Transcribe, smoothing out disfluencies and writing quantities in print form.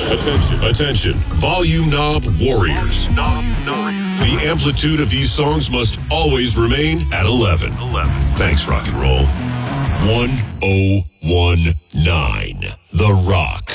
Attention, volume knob warriors. The amplitude of these songs must always remain at 11. Thanks, rock and roll. 1019, The Rock.